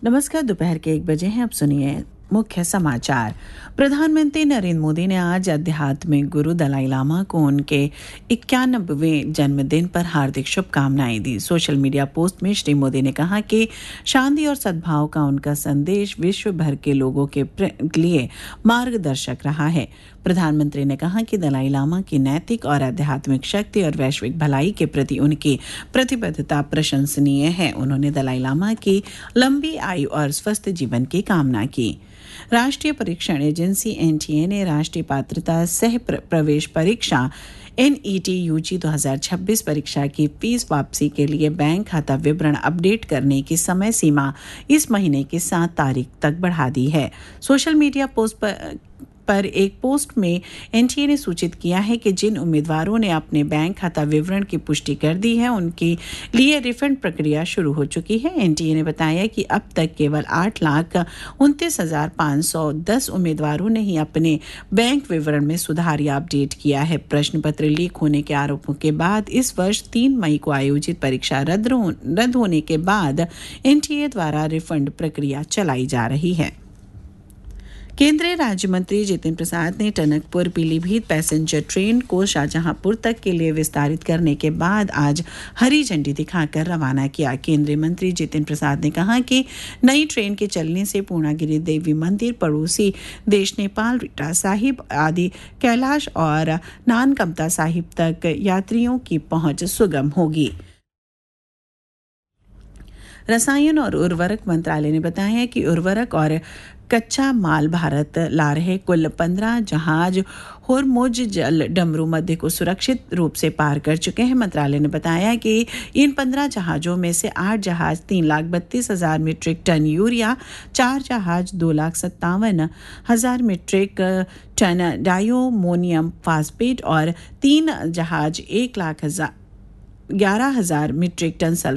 नमस्कार, दोपहर के 1 बजे हैं। अब सुनिए मुख्य समाचार। प्रधानमंत्री नरेंद्र मोदी ने आज आध्यात्मिक गुरु दलाई लामा को उनके 91वें जन्मदिन पर हार्दिक शुभकामनाएं दी। सोशल मीडिया पोस्ट में श्री मोदी ने कहा कि शांति और सद्भाव का उनका संदेश विश्व भर के लोगों के लिए मार्गदर्शक रहा है। प्रधानमंत्री ने कहा कि दलाई लामा की नैतिक और आध्यात्मिक शक्ति और वैश्विक भलाई के प्रति उनकी प्रतिबद्धता प्रशंसनीय है। उन्होंने दलाई लामा की लंबी आयु और स्वस्थ जीवन की कामना की। राष्ट्रीय परीक्षण एजेंसी एनटीए ने राष्ट्रीय पात्रता सह प्रवेश परीक्षा NET UG 2026 परीक्षा की फीस वापसी के लिए बैंक खाता विवरण अपडेट करने की समय सीमा इस महीने की 7 तारीख तक बढ़ा दी है। सोशल मीडिया पोस्ट पर एक पोस्ट में एनटीए ने सूचित किया है कि जिन उम्मीदवारों ने अपने बैंक खाता विवरण की पुष्टि कर दी है उनके लिए रिफंड प्रक्रिया शुरू हो चुकी है। एनटीए ने बताया कि अब तक केवल 8,29,510 उम्मीदवारों ने ही अपने बैंक विवरण में सुधार या अपडेट किया है। प्रश्न पत्र लीक होने के आरोपों के बाद इस वर्ष 3 मई को आयोजित परीक्षा रद्द होने के बाद एनटीए द्वारा रिफंड प्रक्रिया चलाई जा रही है। केंद्रीय राज्य मंत्री जितिन प्रसाद ने टनकपुर पीलीभीत पैसेंजर ट्रेन को शाहजहांपुर तक के लिए विस्तारित करने के बाद आज हरी झंडी दिखाकर रवाना किया। केंद्रीय मंत्री जितिन प्रसाद ने कहा कि नई ट्रेन के चलने से पूर्णागिरि देवी मंदिर, पड़ोसी देश नेपाल, रीटा साहिब आदि कैलाश और नानकमता साहिब तक यात्रियों की पहुंच सुगम होगी। रसायन और उर्वरक मंत्रालय ने बताया कि उर्वरक और कच्चा माल भारत ला रहे कुल 15 जहाज होर्मुज जल डमरू मध्य को सुरक्षित रूप से पार कर चुके हैं। मंत्रालय ने बताया कि इन 15 जहाजों में से 8 जहाज 3,32,000 मीट्रिक टन यूरिया, 4 जहाज 2,57,000 मीट्रिक टन डायोमोनियम फास्फेट और 3 जहाज 11,000 मीट्रिक टन